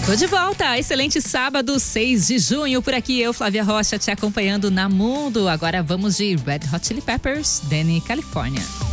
Tô de volta, excelente sábado, 6 de junho, por aqui eu, Flávia Rocha, te acompanhando na Mundo. Agora vamos de Red Hot Chili Peppers, Danny, California.